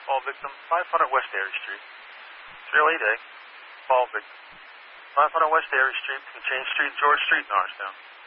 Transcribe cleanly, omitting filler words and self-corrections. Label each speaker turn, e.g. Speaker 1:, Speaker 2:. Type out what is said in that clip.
Speaker 1: Fall victim, 500 West Airy Street. 308A. Fall victim. 500 West Airy Street, between Chain Street and George Street in Norristown.